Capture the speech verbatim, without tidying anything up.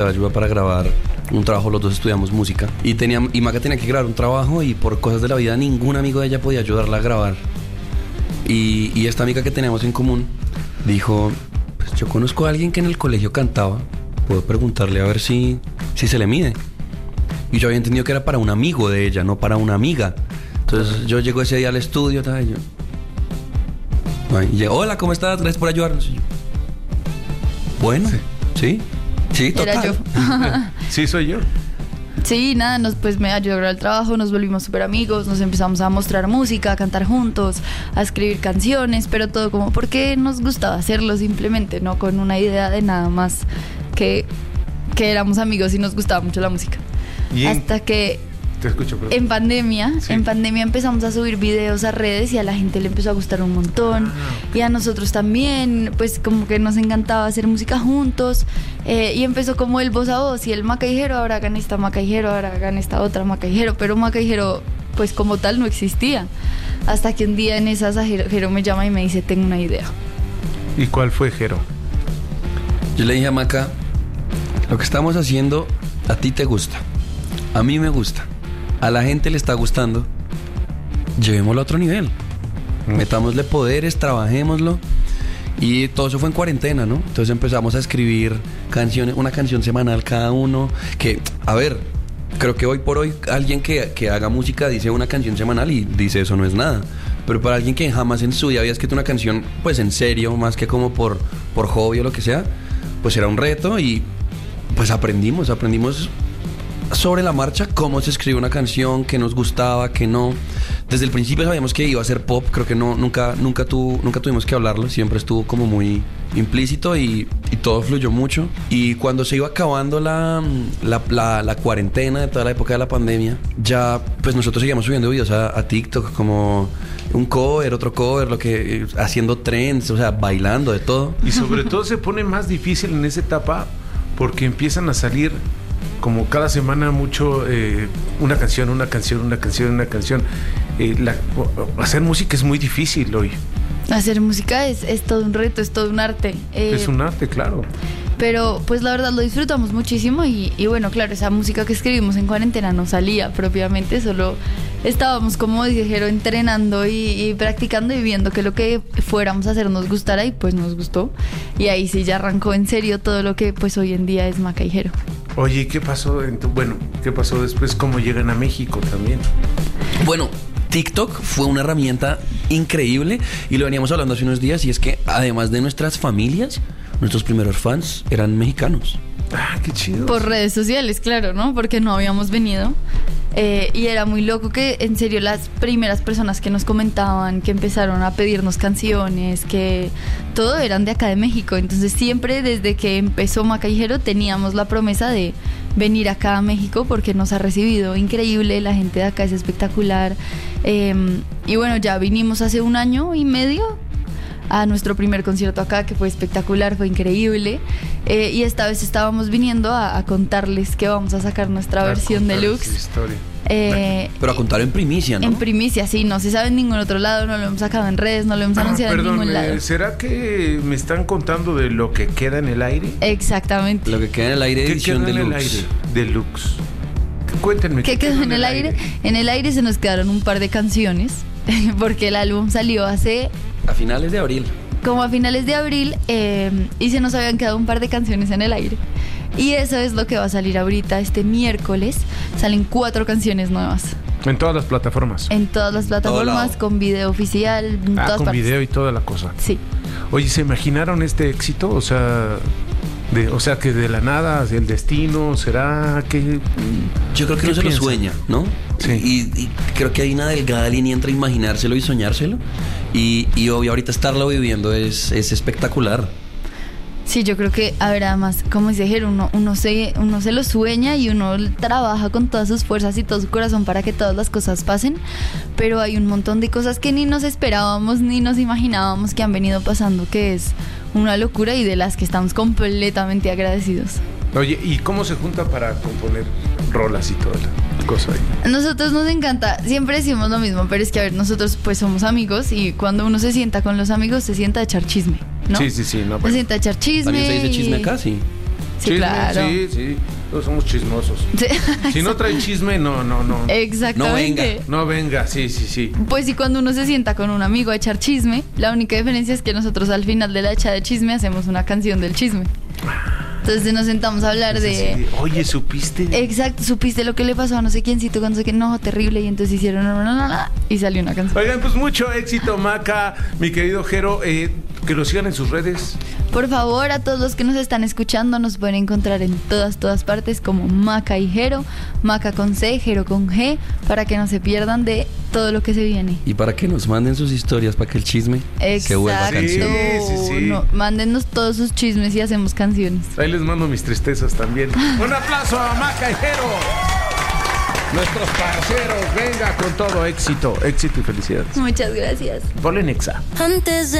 ayuda para grabar un trabajo, los dos estudiamos música y, tenía, y Maca tenía que grabar un trabajo y por cosas de la vida ningún amigo de ella podía ayudarla a grabar y, y esta amiga que teníamos en común dijo, pues yo conozco a alguien que en el colegio cantaba, puedo preguntarle a ver si, si se le mide. Y yo había entendido que era para un amigo de ella, no para una amiga. Entonces yo llego ese día al estudio, tal, y yo, y yo, hola, ¿cómo estás? Gracias por ayudarnos. Y yo, bueno, sí, sí, sí, total. Era yo. Sí, soy yo. Sí, nada, nos, pues me ayudó a grabar el trabajo, nos volvimos súper amigos, nos empezamos a mostrar música, a cantar juntos, a escribir canciones, pero todo como porque nos gustaba hacerlo simplemente, no con una idea de nada más que, que éramos amigos y nos gustaba mucho la música. ¿Y hasta que te escucho, perdón. en pandemia, sí. en pandemia empezamos a subir videos a redes y a la gente le empezó a gustar un montón. Ah, okay. Y a nosotros también, pues como que nos encantaba hacer música juntos. Eh, y empezó como el voz a voz y el Macaijero, ahora hagan esta Macaijero, ahora hagan esta otra Macaijero. Pero Macaijero, pues como tal, no existía. Hasta que un día en esas Jero me llama y me dice, tengo una idea. ¿Y cuál fue, Jero? Yo le dije a Maca, lo que estamos haciendo a ti te gusta, a mí me gusta, a la gente le está gustando, llevémoslo a otro nivel, mm. metámosle poderes, trabajémoslo. Y todo eso fue en cuarentena, ¿no? Entonces empezamos a escribir canciones, una canción semanal cada uno, que, a ver, creo que hoy por hoy alguien que, que haga música dice una canción semanal y dice eso no es nada. Pero para alguien que jamás en su vida había escrito una canción, pues en serio, más que como por, por hobby o lo que sea, pues era un reto y pues aprendimos, aprendimos sobre la marcha cómo se escribe una canción, qué nos gustaba, qué no. Desde el principio sabíamos que iba a ser pop, creo que no, nunca, nunca, tu, nunca tuvimos que hablarlo, siempre estuvo como muy implícito y, y todo fluyó mucho. Y cuando se iba acabando la, la, la, la cuarentena de toda la época de la pandemia, ya pues nosotros seguíamos subiendo videos a, a TikTok como un cover, otro cover, lo que haciendo trends, o sea, bailando de todo. Y sobre todo se pone más difícil en esa etapa porque empiezan a salir como cada semana mucho eh, una canción, una canción, una canción, una canción. Eh, la, hacer música es muy difícil hoy. Hacer música es, es todo un reto, es todo un arte. Eh, es un arte, claro. Pero pues la verdad lo disfrutamos muchísimo y, y bueno, claro, esa música que escribimos en cuarentena no salía propiamente, solo estábamos, como dijeron, entrenando y, y practicando y viendo que lo que fuéramos a hacer nos gustara y pues nos gustó. Y ahí sí ya arrancó en serio todo lo que pues hoy en día es Macaijero. Oye, ¿qué pasó? En tu, bueno, ¿qué pasó después? ¿Cómo llegan a México también? Bueno, TikTok fue una herramienta increíble y lo veníamos hablando hace unos días y es que además de nuestras familias, nuestros primeros fans eran mexicanos. Ah, qué chido. Por redes sociales, claro, ¿no? Porque no habíamos venido. Eh, y era muy loco que en serio las primeras personas que nos comentaban, que empezaron a pedirnos canciones, que todo eran de acá de México. Entonces siempre desde que empezó Macaijero teníamos la promesa de venir acá a México porque nos ha recibido increíble, la gente de acá es espectacular. Eh, y bueno, ya vinimos hace un año y medio a nuestro primer concierto acá, que fue espectacular, fue increíble. Eh, y esta vez estábamos viniendo a, a contarles que vamos a sacar nuestra a versión deluxe. Eh, Pero a contar en primicia, ¿no? En primicia, sí, no se sabe en ningún otro lado, no lo hemos sacado en redes, no lo hemos anunciado ah, perdón, en ningún lado. ¿Será que me están contando de lo que queda en el aire? Exactamente. Lo que queda en el aire, edición deluxe. ¿Qué queda en el aire? Deluxe. Cuéntenme. ¿Qué, ¿Qué quedó en el aire? aire? En el aire se nos quedaron un par de canciones, porque el álbum salió hace... A finales de abril. Como a finales de abril, eh, y se nos habían quedado un par de canciones en el aire. Y eso es lo que va a salir ahorita, este miércoles. Salen cuatro canciones nuevas. En todas las plataformas. En todas las plataformas, con video oficial. En ah, todas con partes. Video y toda la cosa. Sí. Oye, ¿se imaginaron este éxito? O sea... De, o sea, que de la nada, el destino, ¿será que...? Yo creo que no se lo sueña, ¿no? Sí. Y, y creo que hay una delgada línea entre imaginárselo y soñárselo. Y, y obvio, ahorita estarlo viviendo es, es espectacular. Sí, yo creo que, a ver, además, como dice Jero, uno, uno, se, uno se lo sueña y uno trabaja con todas sus fuerzas y todo su corazón para que todas las cosas pasen, pero hay un montón de cosas que ni nos esperábamos ni nos imaginábamos que han venido pasando, que es una locura y de las que estamos completamente agradecidos. Oye, ¿y cómo se junta para componer rolas y toda la cosa ahí? A nosotros nos encanta, siempre decimos lo mismo, pero es que, a ver, nosotros pues somos amigos y cuando uno se sienta con los amigos se sienta a echar chisme, ¿no? Sí, sí, sí. No, se sienta a echar chisme. ¿También se dice chisme y... acá? Sí. Sí, claro. Sí, sí. Todos somos chismosos. Sí. Si no trae chisme, no, no, no. Exactamente. No venga, sí, sí, sí. Pues y cuando uno se sienta con un amigo a echar chisme, la única diferencia es que nosotros al final de la echa de chisme hacemos una canción del chisme. Entonces nos sentamos a hablar Es de... así de, oye, ¿supiste? Exacto, supiste lo que le pasó a no sé quiéncito, con no sé qué, no, terrible, y entonces hicieron no, no, no, no, y salió una canción. Oigan, pues mucho éxito, Maca, mi querido Jero, eh, que lo sigan en sus redes. Por favor, a todos los que nos están escuchando, nos pueden encontrar en todas, todas partes como Maca y Jero, Maca con C, Jero con G, para que no se pierdan de todo lo que se viene. Y para que nos manden sus historias, para que el chisme se vuelva Exacto. canción. Sí, sí, sí. No, mándennos todos sus chismes y hacemos canciones. Ahí les mando mis tristezas también. Un aplauso a Maca y Jero, nuestros parceros. Venga con todo, éxito, éxito y felicidades. Muchas gracias. Ponle Nexa. Antes de